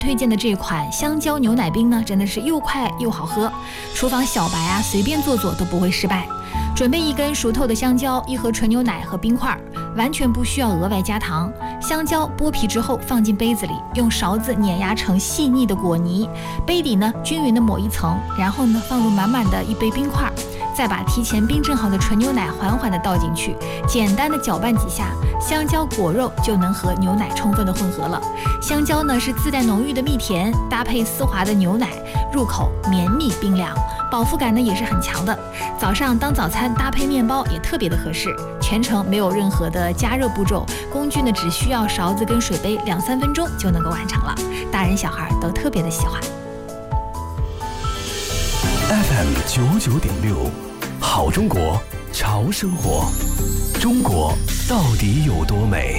推荐的这款香蕉牛奶冰呢，真的是又快又好喝，厨房小白啊随便做做都不会失败。准备1根熟透的香蕉，1盒纯牛奶和冰块，完全不需要额外加糖。香蕉剥皮之后放进杯子里，用勺子碾压成细腻的果泥，杯底呢均匀的抹一层，然后呢放入满满的1杯冰块，再把提前冰镇好的纯牛奶缓缓地倒进去，简单的搅拌几下，香蕉果肉就能和牛奶充分的混合了。香蕉呢是自带浓郁的蜜甜，搭配丝滑的牛奶，入口绵密冰凉，饱腹感呢也是很强的。早上当早餐搭配面包也特别的合适，全程没有任何的加热步骤，工具呢只需要勺子跟水杯2-3分钟就能够完成了，大人小孩都特别的喜欢。 FM 99.6，好中国，潮生活，中国到底有多美？